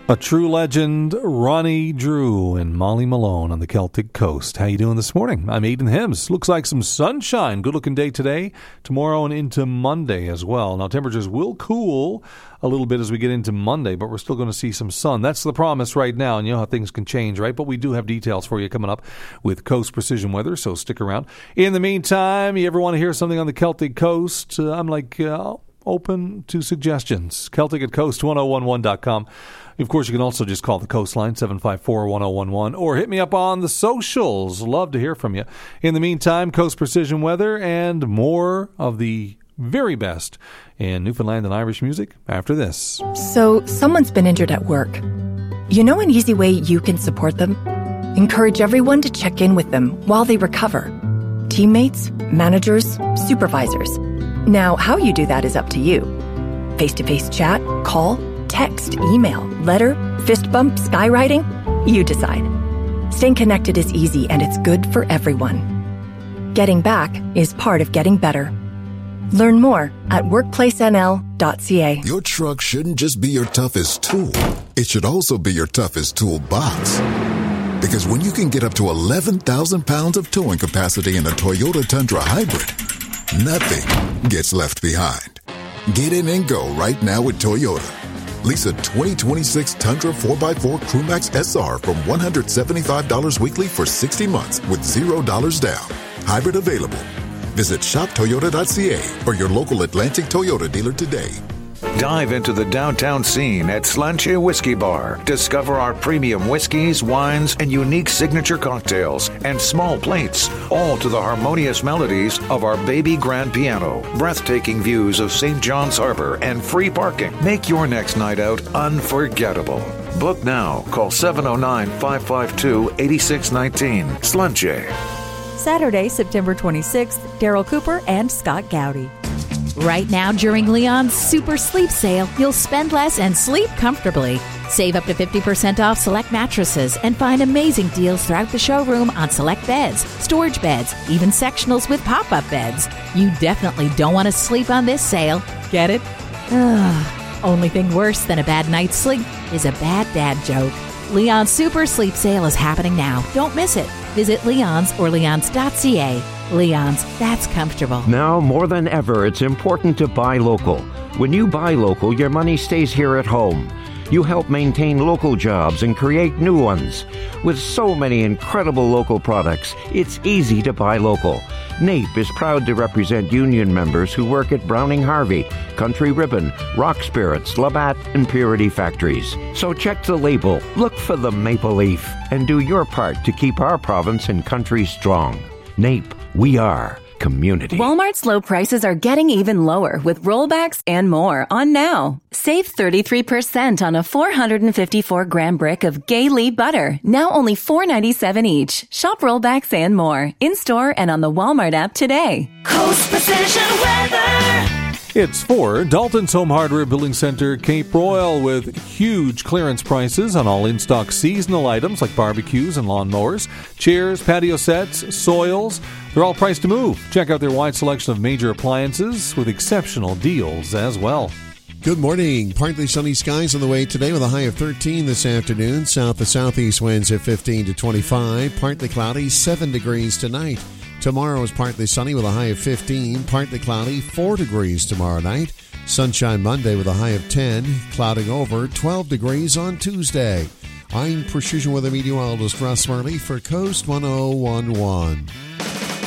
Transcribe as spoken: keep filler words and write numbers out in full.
A true legend, Ronnie Drew and Molly Malone on the Celtic Coast. How you doing this morning? I'm Aiden Hims. Looks like some sunshine. Good-looking day today, tomorrow, and into Monday as well. Now, temperatures will cool a little bit as we get into Monday, but we're still going to see some sun. That's the promise right now, and you know how things can change, right? But we do have details for you coming up with Coast Precision Weather, so stick around. In the meantime, you ever want to hear something on the Celtic Coast? Uh, I'm like uh, open to suggestions. Celtic at coast ten eleven dot com. Of course, you can also just call the Coastline, seven five four, one oh one one, or hit me up on the socials. Love to hear from you. In the meantime, Coast Precision Weather and more of the very best in Newfoundland and Irish music after this. So, someone's been injured at work. You know an easy way you can support them? Encourage everyone to check in with them while they recover. Teammates, managers, supervisors. Now, how you do that is up to you. Face-to-face chat, call, text, email, letter, fist bump, skywriting? You decide. Staying connected is easy and it's good for everyone. Getting back is part of getting better. Learn more at workplace n l dot c a. Your truck shouldn't just be your toughest tool. It should also be your toughest toolbox. Because when you can get up to eleven thousand pounds of towing capacity in a Toyota Tundra Hybrid, nothing gets left behind. Get in and go right now with Toyota. Lease a twenty twenty-six Tundra four by four Crewmax S R from one hundred seventy-five dollars weekly for sixty months with zero dollars down. Hybrid available. Visit shop toyota dot c a or your local Atlantic Toyota dealer today. Dive into the downtown scene at Slanche Whiskey Bar. Discover our premium whiskeys, wines, and unique signature cocktails and small plates, all to the harmonious melodies of our baby grand piano. Breathtaking views of Saint John's Harbor and free parking make your next night out unforgettable. Book now. Call seven oh nine, five five two, eight six one nine. Slanche. Saturday, September twenty-sixth, Daryl Cooper and Scott Gowdy. Right now, during Leon's Super Sleep Sale, you'll spend less and sleep comfortably. Save up to fifty percent off select mattresses and find amazing deals throughout the showroom on select beds, storage beds, even sectionals with pop-up beds. You definitely don't want to sleep on this sale. Get it? Ugh. Only thing worse than a bad night's sleep is a bad dad joke. Leon's Super Sleep Sale is happening now. Don't miss it. Visit Leon's or leons dot c a. Leon's, that's comfortable. Now more than ever, it's important to buy local. When you buy local, your money stays here at home. You help maintain local jobs and create new ones. With so many incredible local products, it's easy to buy local. NAPE is proud to represent union members who work at Browning Harvey, Country Ribbon, Rock Spirits, Labatt, and Purity Factories. So check the label, look for the maple leaf, and do your part to keep our province and country strong. NAPE, we are community. Walmart's low prices are getting even lower with rollbacks and more on now. Save thirty-three percent on a four hundred fifty-four gram brick of Gay-Lee butter, now only four ninety-seven each. Shop rollbacks and more in-store and on the Walmart app today. Coast Precision Weather. It's for Dalton's Home Hardware Building Center, Cape Royal, with huge clearance prices on all in-stock seasonal items like barbecues and lawnmowers, chairs, patio sets, soils. They're all priced to move. Check out their wide selection of major appliances with exceptional deals as well. Good morning. Partly sunny skies on the way today with a high of thirteen this afternoon. South to southeast winds at fifteen to twenty-five. Partly cloudy, seven degrees tonight. Tomorrow is partly sunny with a high of fifteen, partly cloudy, four degrees tomorrow night. Sunshine Monday with a high of ten, clouding over, twelve degrees on Tuesday. I'm Precision Weather Meteorologist Russ Marley for Coast ten eleven.